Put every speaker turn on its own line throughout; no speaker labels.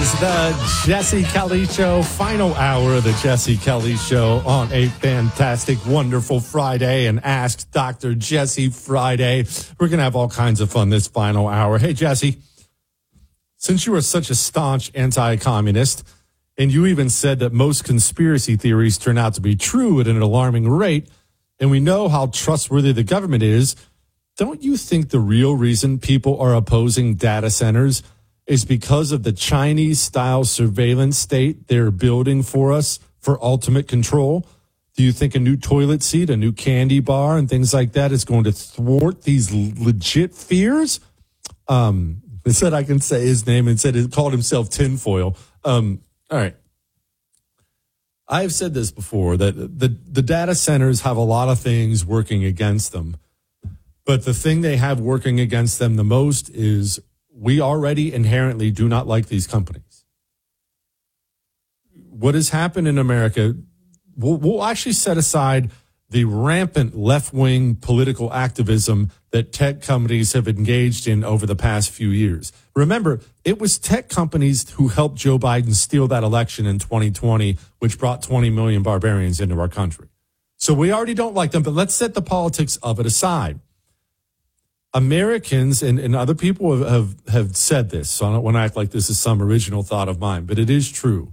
is the Jesse Kelly Show, final hour of the Jesse Kelly Show on a fantastic, wonderful Friday and Ask Dr. Jesse Friday. We're going to have all kinds of fun this final hour. Hey, Jesse, since you are such a staunch anti-communist, and you even said that most conspiracy theories turn out to be true at an alarming rate, and we know how trustworthy the government is, don't you think the real reason people are opposing data centers is because of the Chinese-style surveillance state they're building for us for ultimate control? Do you think a new toilet seat, a new candy bar, and things like that is going to thwart these legit fears? They said I can say his name and said he called himself Tinfoil. All right. I've said this before, that the data centers have a lot of things working against them. But the thing they have working against them the most is we already inherently do not like these companies. What has happened in America, we'll actually set aside the rampant left-wing political activism that tech companies have engaged in over the past few years. Remember, it was tech companies who helped Joe Biden steal that election in 2020, which brought 20 million barbarians into our country. So we already don't like them, but let's set the politics of it aside. Americans and other people have said this, so I don't want to act like this is some original thought of mine, but it is true.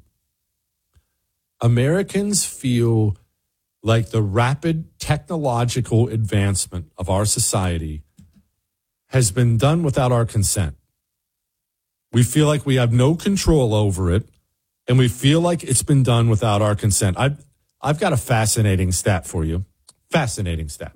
Americans feel like the rapid technological advancement of our society has been done without our consent. We feel like we have no control over it, and we feel like it's been done without our consent. I've got a fascinating stat for you. Fascinating stat.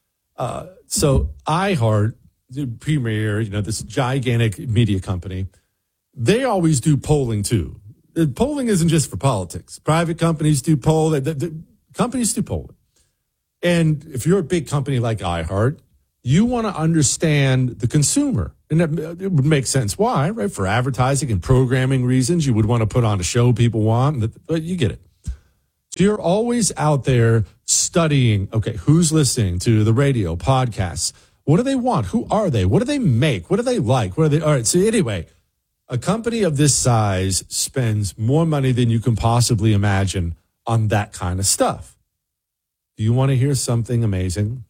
So iHeart, the premier, this gigantic media company, they always do polling too. Polling isn't just for politics. Private companies do poll. The companies do polling. And if you're a big company like iHeart, you want to understand the consumer. And it would make sense. Why? Right? For advertising and programming reasons, you would want to put on a show people want. But you get it. So you're always out there studying, okay, who's listening to the radio, podcasts? What do they want? Who are they? What do they make? What do they like? What are they? All right. So anyway, a company of this size spends more money than you can possibly imagine on that kind of stuff. Do you want to hear something amazing?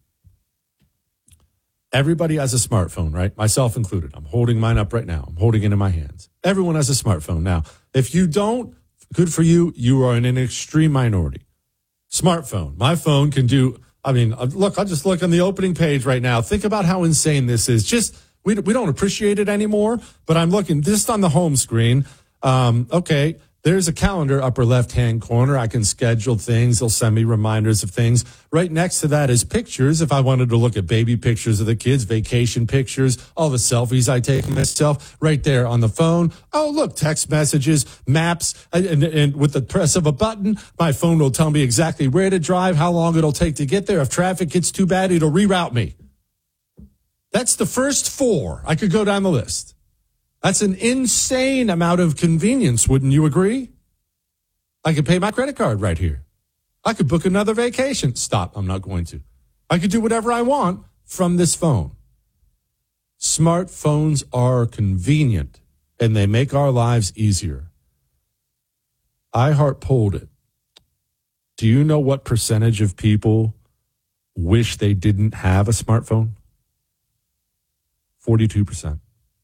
Everybody has a smartphone, right? Myself included. I'm holding mine up right now. I'm holding it in my hands. Everyone has a smartphone. Now, if you don't, good for you. You are in an extreme minority. Smartphone. My phone can do, look, I'll just look on the opening page right now. Think about how insane this is. Just, we don't appreciate it anymore, but I'm looking just on the home screen. Okay, there's a calendar, upper left-hand corner. I can schedule things. They'll send me reminders of things. Right next to that is pictures. If I wanted to look at baby pictures of the kids, vacation pictures, all the selfies I take of myself, right there on the phone. Oh, look, text messages, maps, and with the press of a button, my phone will tell me exactly where to drive, how long it'll take to get there. If traffic gets too bad, it'll reroute me. That's the first four. I could go down the list. That's an insane amount of convenience, wouldn't you agree? I could pay my credit card right here. I could book another vacation. Stop, I'm not going to. I could do whatever I want from this phone. Smartphones are convenient, and they make our lives easier. iHeart polled it. Do you know what percentage of people wish they didn't have a smartphone? 42%.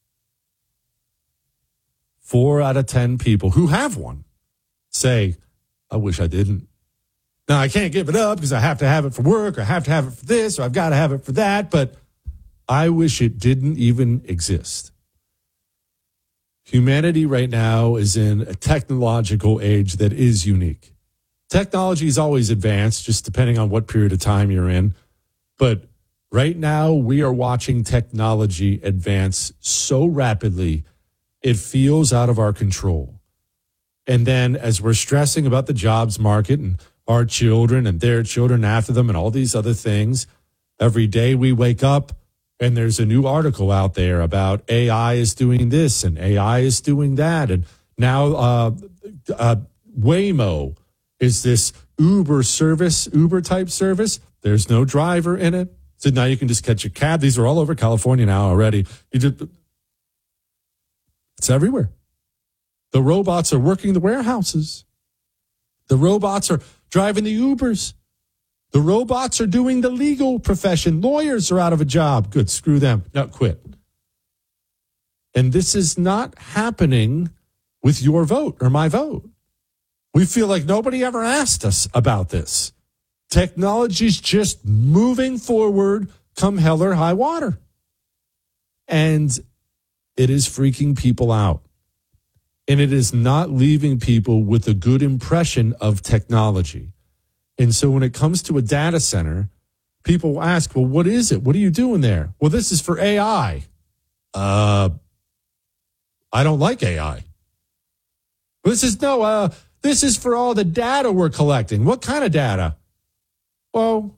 4 out of 10 people who have one say, I wish I didn't. Now, I can't give it up because I have to have it for work, or I have to have it for this, or I've got to have it for that, but I wish it didn't even exist. Humanity right now is in a technological age that is unique. Technology is always advanced, just depending on what period of time you're in. But right now, we are watching technology advance so rapidly it feels out of our control. And then as we're stressing about the jobs market and our children and their children after them and all these other things, every day we wake up and there's a new article out there about AI is doing this and AI is doing that. And now Waymo is this Uber type service. There's no driver in it. So now you can just catch a cab. These are all over California now already. It's everywhere. The robots are working the warehouses. The robots are driving the Ubers. The robots are doing the legal profession. Lawyers are out of a job. Good, screw them. No, quit. And this is not happening with your vote or my vote. We feel like nobody ever asked us about this. Technology's just moving forward come hell or high water. And it is freaking people out. And it is not leaving people with a good impression of technology. And so when it comes to a data center, people ask, well, what is it? What are you doing there? Well, this is for AI. I don't like AI. This is for all the data we're collecting. What kind of data? Well,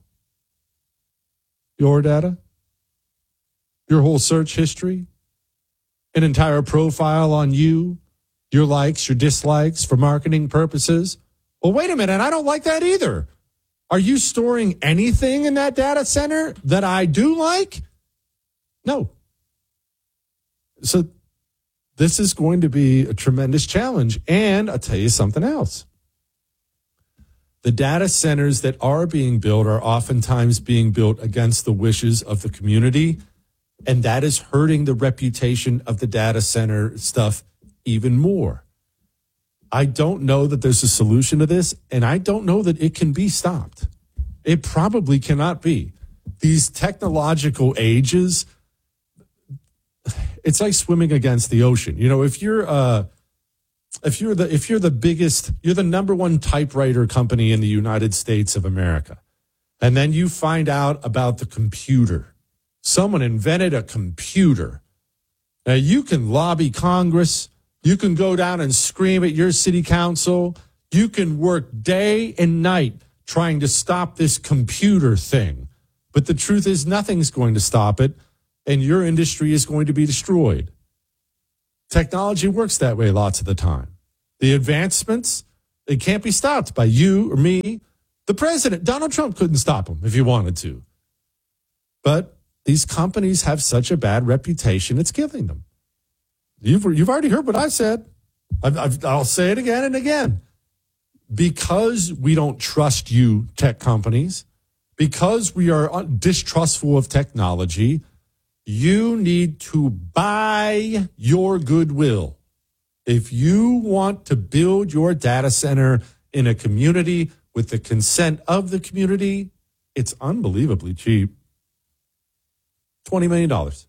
your data, your whole search history, an entire profile on you, your likes, your dislikes for marketing purposes. Well, wait a minute. I don't like that either. Are you storing anything in that data center that I do like? No. So this is going to be a tremendous challenge. And I'll tell you something else. The data centers that are being built are oftentimes being built against the wishes of the community. And that is hurting the reputation of the data center stuff even more. I don't know that there's a solution to this, and I don't know that it can be stopped. It probably cannot be. These technological ages, it's like swimming against the ocean. You know, if you're the biggest, you're the number one typewriter company in the United States of America, and then you find out about the computer. Someone invented a computer. Now you can lobby Congress. You can go down and scream at your city council. You can work day and night trying to stop this computer thing. But the truth is nothing's going to stop it, and your industry is going to be destroyed. Technology works that way lots of the time. The advancements, they can't be stopped by you or me. The president, Donald Trump, couldn't stop them if he wanted to. But these companies have such a bad reputation, it's killing them. You've already heard what I said. I'll say it again and again. Because we don't trust you, tech companies, because we are distrustful of technology, you need to buy your goodwill. If you want to build your data center in a community with the consent of the community, it's unbelievably cheap. $20 million,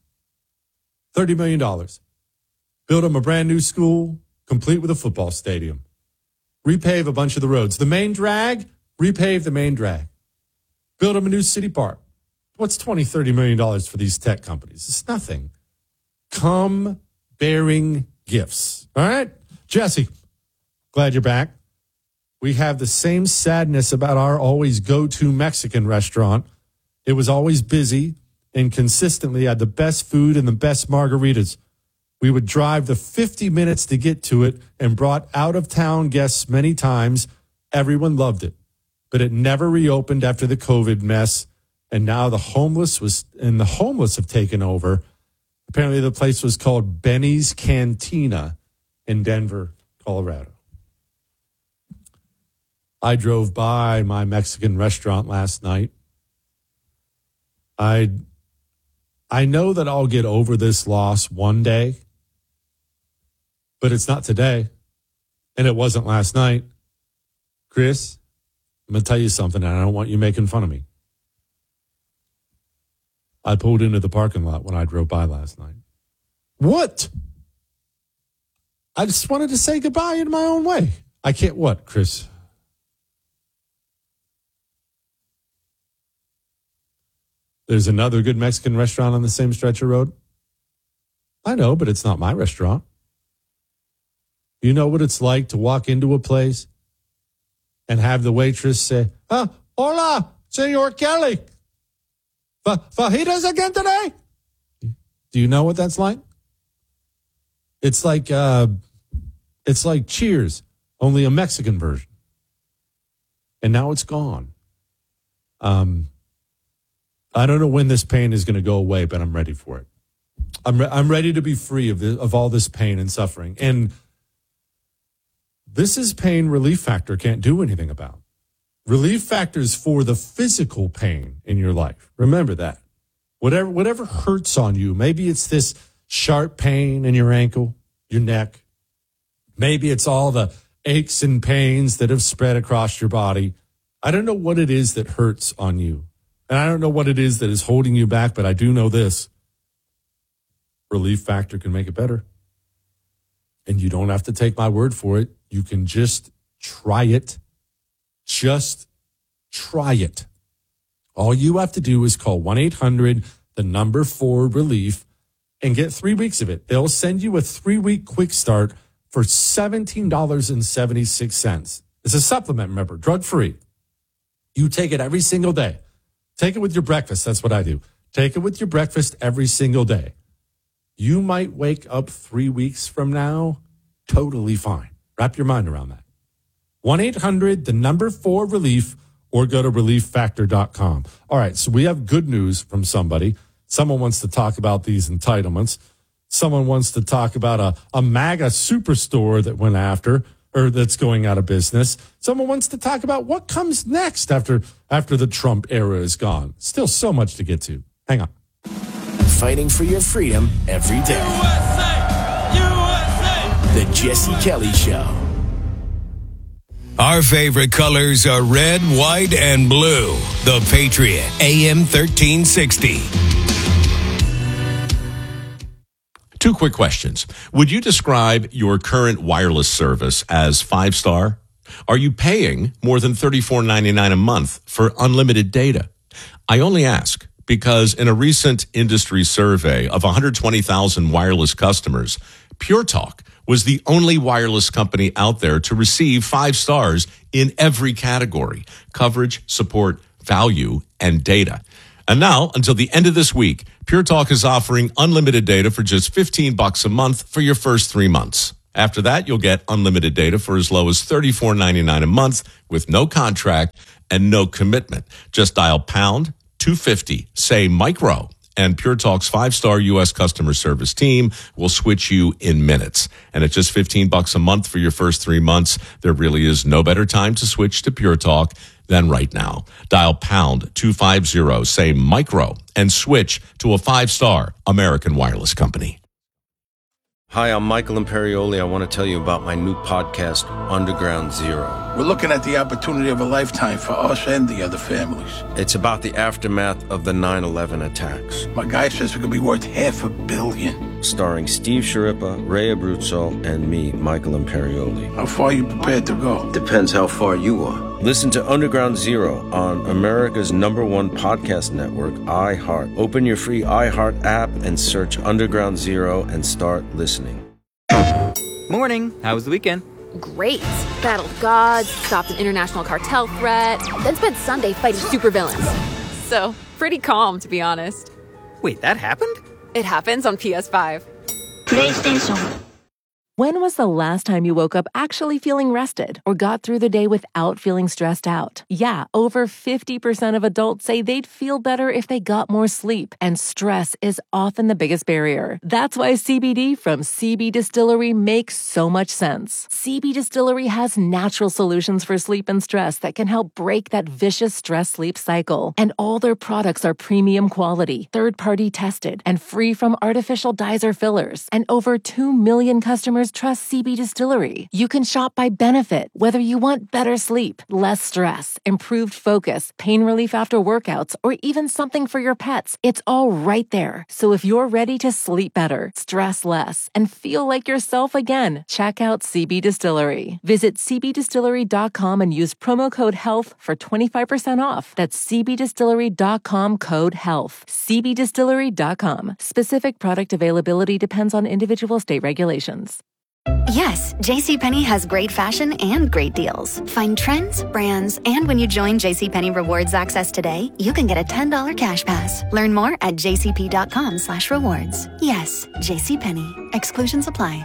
$30 million. Build them a brand new school, complete with a football stadium. Repave a bunch of the roads. The main drag, repave the main drag. Build them a new city park. What's $20, $30 million for these tech companies? It's nothing. Come bearing gifts. All right? Jesse, glad you're back. We have the same sadness about our always go-to Mexican restaurant. It was always busy and consistently had the best food and the best margaritas. We would drive the 50 minutes to get to it and brought out-of-town guests many times. Everyone loved it. But it never reopened after the COVID mess. And now the homeless have taken over. Apparently the place was called Benny's Cantina in Denver, Colorado. I drove by my Mexican restaurant last night. I know that I'll get over this loss one day, but it's not today, and it wasn't last night. Chris, I'm going to tell you something, and I don't want you making fun of me. I pulled into the parking lot when I drove by last night. What? I just wanted to say goodbye in my own way. I can't what, Chris? There's another good Mexican restaurant on the same stretch of road. I know, but it's not my restaurant. You know what it's like to walk into a place and have the waitress say, hola, Senor Kelly. Fajitas again today? Do you know what that's like? It's like Cheers, only a Mexican version. And now it's gone. I don't know when this pain is going to go away, but I'm ready for it. I'm ready to be free of all this pain and suffering. And This is pain Relief Factor can't do anything about. Relief Factor is for the physical pain in your life. Remember that. Whatever hurts on you, maybe it's this sharp pain in your ankle, your neck. Maybe it's all the aches and pains that have spread across your body. I don't know what it is that hurts on you. And I don't know what it is that is holding you back, but I do know this. Relief Factor can make it better. And you don't have to take my word for it. You can just try it. Just try it. All you have to do is call 1-800-4RELIEF and get 3 weeks of it. They'll send you a 3-week quick start for $17.76. It's a supplement, remember, drug-free. You take it every single day. Take it with your breakfast. That's what I do. Take it with your breakfast every single day. You might wake up 3 weeks from now totally fine. Wrap your mind around that. 1-800-4RELIEF or go to relieffactor.com. All right, so we have good news from somebody. Someone wants to talk about these entitlements. Someone wants to talk about a MAGA superstore that went after or that's going out of business. Someone wants to talk about what comes next after the Trump era is gone. Still so much to get to. Hang on.
Fighting for your freedom every day. USA! USA! The Jesse Kelly Show.
Our favorite colors are red, white, and blue. The Patriot, AM 1360.
Two quick questions. Would you describe your current wireless service as 5-star? Are you paying more than $34.99 a month for unlimited data? I only ask because in a recent industry survey of 120,000 wireless customers, Pure Talk was the only wireless company out there to receive 5 stars in every category: coverage, support, value, and data. And now, until the end of this week, Pure Talk is offering unlimited data for just $15 a month for your first 3 months. After that, you'll get unlimited data for as low as $34.99 a month with no contract and no commitment. Just dial pound 250, say micro, and Pure Talk's 5-star U.S. customer service team will switch you in minutes. And at just $15 a month for your first 3 months, there really is no better time to switch to Pure Talk than right now. Dial pound 250, say micro, and switch to a 5-star American wireless company.
Hi, I'm Michael Imperioli. I want to tell you about my new podcast, Underground Zero.
We're looking at the opportunity of a lifetime for us and the other families.
It's about the aftermath of the 9/11 attacks.
My guy says it could be worth $500 million.
Starring Steve Sciarippa, Ray Abruzzo, and me, Michael Imperioli.
How far are you prepared to go?
Depends how far you are. Listen to Underground Zero on America's #1 podcast network, iHeart. Open your free iHeart app and search Underground Zero and start listening.
Morning. How was the weekend?
Great. Battled gods, stopped an international cartel threat, then spent Sunday fighting supervillains. So, pretty calm, to be honest.
Wait, that happened?
It happens on PS5.
PlayStation.
When was the last time you woke up actually feeling rested or got through the day without feeling stressed out? Yeah, over 50% of adults say they'd feel better if they got more sleep, and stress is often the biggest barrier. That's why CBD from CB Distillery makes so much sense. CB Distillery has natural solutions for sleep and stress that can help break that vicious stress-sleep cycle. And all their products are premium quality, third-party tested, and free from artificial dyes or fillers. And over 2 million customers trust CB Distillery. You can shop by benefit, whether you want better sleep, less stress, improved focus, pain relief after workouts, or even something for your pets. It's all right there. So if you're ready to sleep better, stress less, and feel like yourself again, check out CB Distillery. Visit cbdistillery.com and use promo code HEALTH for 25% off. That's cbdistillery.com, code HEALTH. cbdistillery.com. Specific product availability depends on individual state regulations.
Yes, JCPenney has great fashion and great deals. Find trends, brands, and when you join JCPenney Rewards Access today, you can get a $10 cash pass. Learn more at jcp.com/rewards. Yes, JCPenney. Exclusions apply.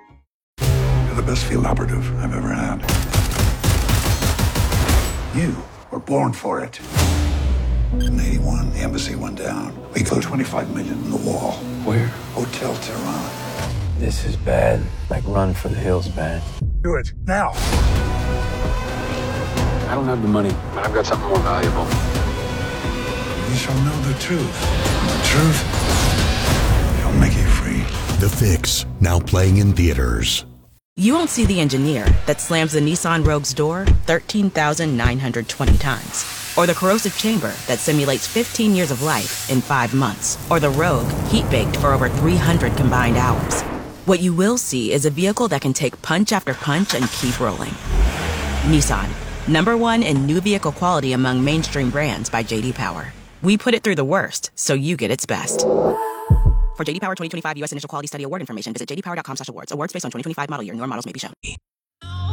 You're the best field operative I've ever had. You were born for it. In 81, the embassy went down. We put $25 million in the wall.
Where?
Hotel Tehran.
This is bad. Like Run for the Hills bad.
Do it, now.
I don't have the money, but I've got something more valuable.
You shall know the truth. And the truth shall make you free.
The Fix, now playing in theaters.
You won't see the engineer that slams the Nissan Rogue's door 13,920 times. Or the corrosive chamber that simulates 15 years of life in 5 months. Or the Rogue heat-baked for over 300 combined hours. What you will see is a vehicle that can take punch after punch and keep rolling. Nissan, #1 in new vehicle quality among mainstream brands by J.D. Power. We put it through the worst, so you get its best. For J.D. Power 2025 U.S. Initial Quality Study Award information, visit jdpower.com/awards. Awards based on 2025 model year. Newer models may be shown.